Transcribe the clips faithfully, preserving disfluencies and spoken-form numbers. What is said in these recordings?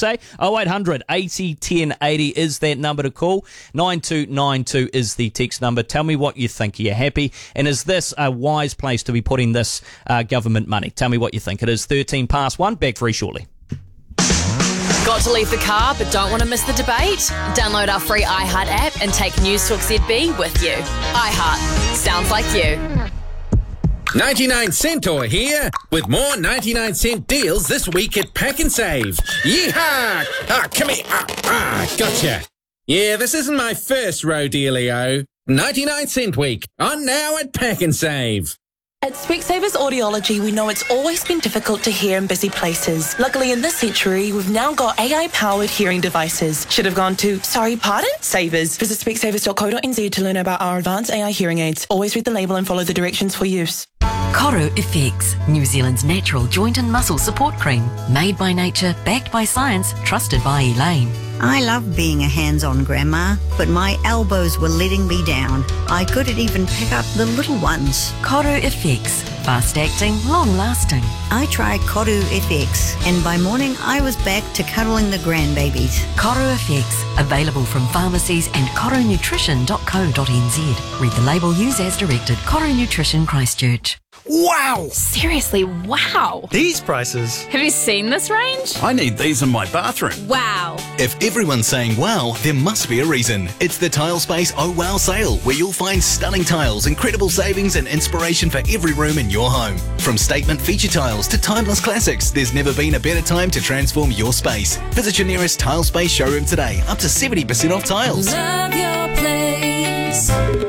say? oh eight hundred eighty ten eighty is that number to call. nine two nine two is the text number. Tell me what you think. Are you happy? And is this a wise place to be putting this uh, government money? Tell me what you think. It is thirteen past one. Back very shortly. Got to leave the car but don't want to miss the debate? Download our free iHeart app and take News Talk Z B with you. iHeart. Sounds like you. ninety-nine Centaur here with more ninety-nine cent deals this week at Pack and Save. Yeehaw! Ah, come here. Ah, ah, gotcha. Yeah, this isn't my first rodeo. ninety-nine cent week on now at Pack and Save. At Specsavers Audiology, we know it's always been difficult to hear in busy places. Luckily, in this century, we've now got A I-powered hearing devices. Should have gone to, sorry, pardon? Savers. Visit specsavers dot co dot n z to learn about our advanced A I hearing aids. Always read the label and follow the directions for use. Coro F X, New Zealand's natural joint and muscle support cream. Made by nature, backed by science, trusted by Elaine. I love being a hands-on grandma, but my elbows were letting me down. I couldn't even pick up the little ones. Coro F X, fast-acting, long-lasting. I tried Koru F X, and by morning I was back to cuddling the grandbabies. Coro F X, available from pharmacies and coro nutrition dot co dot n z. Read the label, use as directed. Coro Nutrition Christchurch. Wow! Seriously, wow. These prices. Have you seen this range? I need these in my bathroom. Wow. If everyone's saying wow, there must be a reason. It's the Tilespace Oh Wow sale, where you'll find stunning tiles, incredible savings and inspiration for every room in your home. From statement feature tiles to timeless classics, there's never been a better time to transform your space. Visit your nearest Tilespace showroom today, up to seventy percent off tiles. Love your place.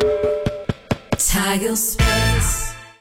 Tilespace.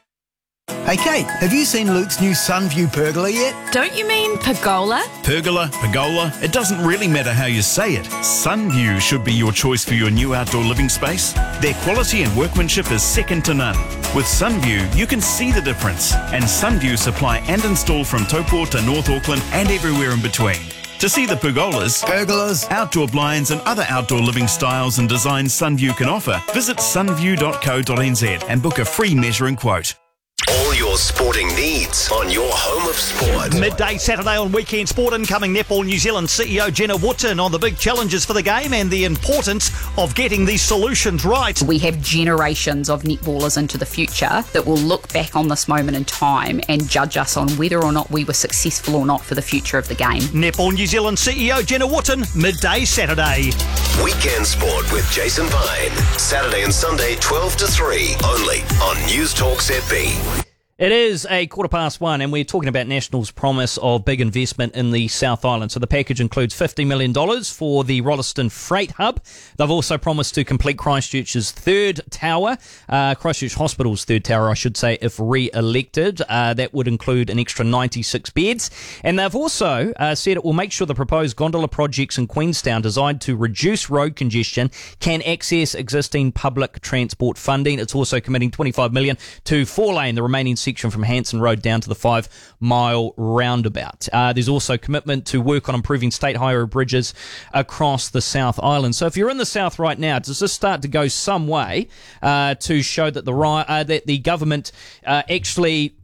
Hey Kate, have you seen Luke's new Sunview pergola yet? Don't you mean pergola? Pergola, pergola, it doesn't really matter how you say it. Sunview should be your choice for your new outdoor living space. Their quality and workmanship is second to none. With Sunview, you can see the difference. And Sunview supply and install from Taupo to North Auckland and everywhere in between. To see the pergolas, pergolas, outdoor blinds and other outdoor living styles and designs Sunview can offer, visit sunview dot co dot n z and book a free measuring quote. All your sporting needs on your home of sport. Midday Saturday on Weekend Sport. Incoming Netball New Zealand C E O Jenna Wootton on the big challenges for the game and the importance of getting these solutions right. We have generations of netballers into the future that will look back on this moment in time and judge us on whether or not we were successful or not for the future of the game. Netball New Zealand C E O Jenna Wootton, midday Saturday. Weekend Sport with Jason Vine. Saturday and Sunday, twelve to three, only on News Talk Z B. It is a quarter past one, and we're talking about National's promise of big investment in the South Island. So the package includes fifty million dollars for the Rolleston Freight Hub. They've also promised to complete Christchurch's third tower, uh, Christchurch Hospital's third tower, I should say, if re-elected. Uh, that would include an extra ninety-six beds. And they've also uh, said it will make sure the proposed gondola projects in Queenstown designed to reduce road congestion can access existing public transport funding. It's also committing twenty-five million dollars to four-lane, the remaining section from Hanson Road down to the five mile roundabout. Uh, there's also commitment to work on improving state highway bridges across the South Island. So if you're in the South right now, does this start to go some way uh, to show that the uh, that the government uh, actually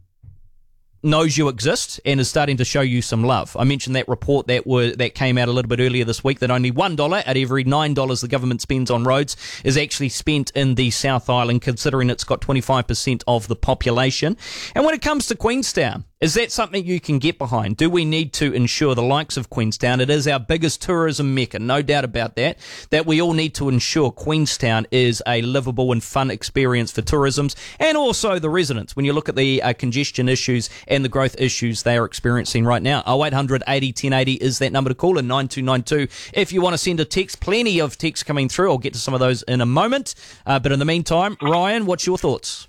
knows you exist and is starting to show you some love? I mentioned that report that were that came out a little bit earlier this week, that only one dollar out of every nine dollars the government spends on roads is actually spent in the South Island, considering it's got twenty-five percent of the population. And when it comes to Queenstown, is that something you can get behind? Do we need to ensure the likes of Queenstown, it is our biggest tourism mecca, no doubt about that, that we all need to ensure Queenstown is a livable and fun experience for tourisms and also the residents when you look at the uh, congestion issues and the growth issues they are experiencing right now. oh eight hundred eighty ten eighty is that number to call, and nine two nine two if you want to send a text. Plenty of texts coming through. I'll get to some of those in a moment. Uh, but in the meantime, Ryan, what's your thoughts?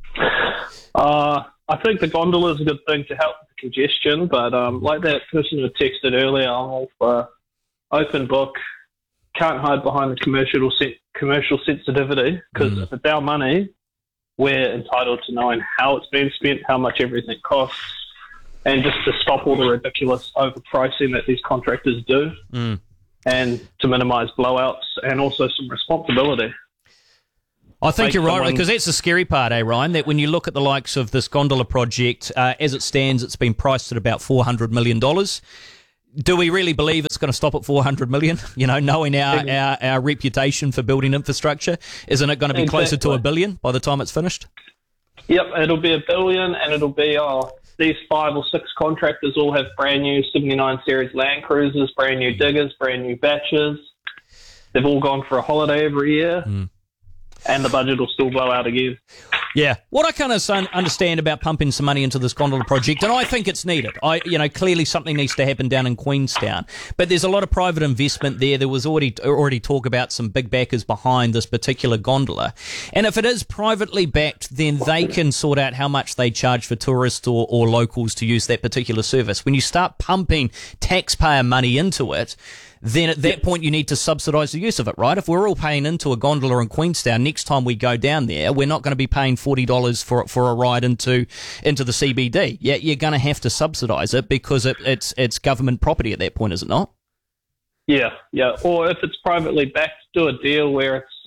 Uh, I think the gondola is a good thing to help the congestion, but um, like that person who texted earlier, I'm all for open book, can't hide behind the commercial se- commercial sensitivity, because mm. if it's our money, we're entitled to knowing how it's being spent, how much everything costs, and just to stop all the ridiculous overpricing that these contractors do, mm. and to minimise blowouts, and also some responsibility. I think Make you're right, someone... because that's the scary part, eh, Ryan, that when you look at the likes of this gondola project, uh, as it stands, it's been priced at about four hundred million dollars. Do we really believe it's going to stop at four hundred million? You know, knowing our, our, our reputation for building infrastructure, isn't it going to be Exactly. closer to a billion by the time it's finished? Yep, it'll be a billion, and it'll be, oh, these five or six contractors all have brand new seventy-nine series Land Cruisers, brand new diggers, brand new batches. They've all gone for a holiday every year, mm. and the budget will still blow out again. Yeah, what I kind of understand about pumping some money into this gondola project, and I think it's needed. I, you know, clearly something needs to happen down in Queenstown, but there's a lot of private investment there. There was already already talk about some big backers behind this particular gondola, and if it is privately backed, then they can sort out how much they charge for tourists or, or locals to use that particular service. When you start pumping taxpayer money into it, then at that point you need to subsidise the use of it, right? If we're all paying into a gondola in Queenstown, next time we go down there, we're not going to be paying forty dollars for for a ride into into the C B D. Yeah, you're going to have to subsidise it because it, it's it's government property at that point, is it not? Yeah, yeah. Or if it's privately backed, do a deal where it's